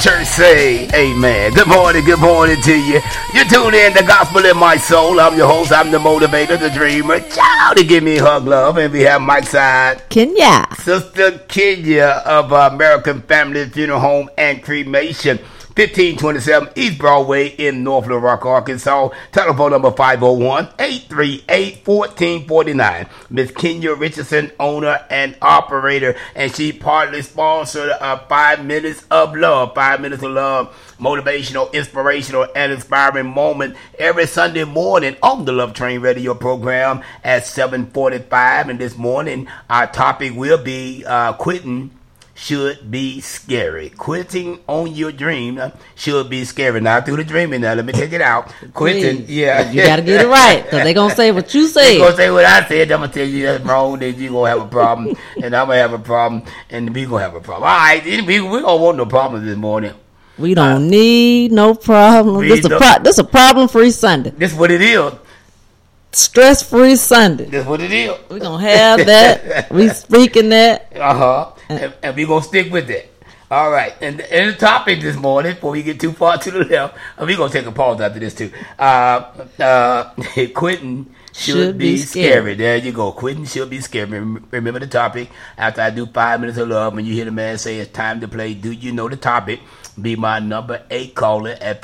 church say amen. Good morning to you. You tune in to Gospel in My Soul. I'm your host, I'm the motivator, the dreamer. Child to give me hug love. And we have Mike's side, Kenya. Sister Kenya of American Family Funeral Home and Cremation. 1527 East Broadway in North Little Rock, Arkansas. Telephone number 501-838-1449. Miss Kenya Richardson, owner and operator, and she partly sponsored 5 Minutes of Love. 5 Minutes of Love, motivational, inspirational, and inspiring moment every Sunday morning on the Love Train radio program at 7:45. And this morning, our topic will be quitting should be scary. Quitting on your dream should be scary. Now, through the dreaming, now let me take it out. Quitting, yeah. You got to get it right, because they're going to say what you said. They're going to say what I said. I'm going to tell you that's wrong, then you're going to have a problem, and I'm going to have a problem, and we're going to have a problem. All right, we don't want no problems this morning. We don't need no problem. This is a problem-free Sunday. This is what it is. Stress-free Sunday. That's what it is. We're going to have that. We speaking that. And we're going to stick with that. All right. And the topic this morning, before we get too far to the left, we're going to take a pause after this too. Quitting should be scary. There you go. Quitting should be scary. Remember the topic. After I do 5 minutes of love, when you hear the man say it's time to play, do you know the topic? Be my number 8 caller at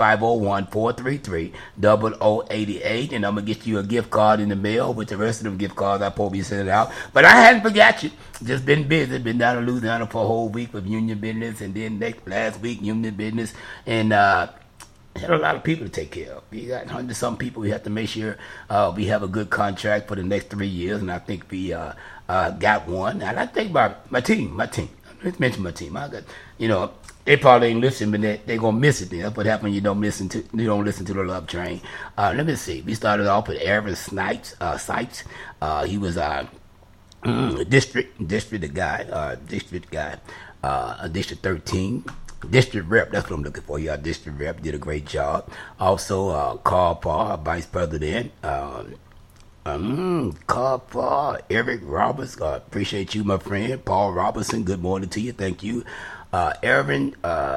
501-433-0088, and I'm going to get you a gift card in the mail with the rest of them gift cards I probably send it out. But I hadn't forgot you. Just been busy. Been down in Louisiana for a whole week with union business, and then last week union business, and had a lot of people to take care of. We got 100-some people. We have to make sure we have a good contract for the next 3 years, and I think we got one. And I think about my team. Let's mention my team. I got, they probably ain't listening, but they're going to miss it. That's what happens when you don't listen to the Love Train. Let me see. We started off with Aaron Sykes. He was district guy, District 13. District rep, that's what I'm looking for. Yeah, district rep did a great job. Also, Carl Parr, vice president. Carl Parr, Eric Roberts. Appreciate you, my friend. Paul Robertson, good morning to you. Thank you. Aaron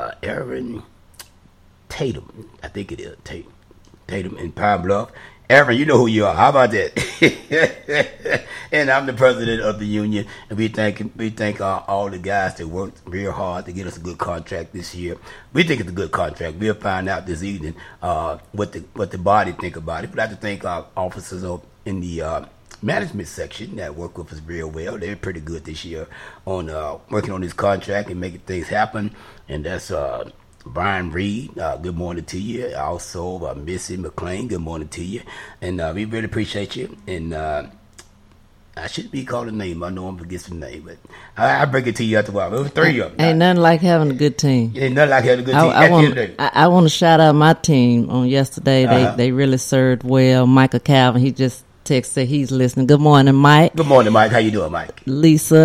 Tatum, I think it is Tatum in Pine Bluff. Aaron, you know who you are. How about that? And I'm the president of the union, and we thank all the guys that worked real hard to get us a good contract this year. We think it's a good contract. We'll find out this evening what the body think about it. But I have to thank our officers in the management section that work with us real well. They're pretty good this year on working on this contract and making things happen. And that's Brian Reed, good morning to you. Also Missy McLean, good morning to you. And we really appreciate you. And I shouldn't be called a name. I know I'm forgetting the name, but I'll bring it to you after a while. There was 3 of them. Ain't nothing like having a good team. Ain't nothing like having a good team. I want to shout out my team on yesterday. They really served well. Michael Calvin, he just texted, said he's listening. Good morning, Mike. Good morning, Mike. How you doing, Mike? Lisa.